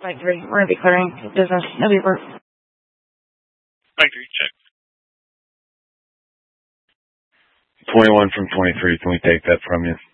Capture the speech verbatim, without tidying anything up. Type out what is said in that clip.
Mike three, we're going to be clearing business. No beeper. Mike three, check. twenty-one from twenty-three, can we take that from you?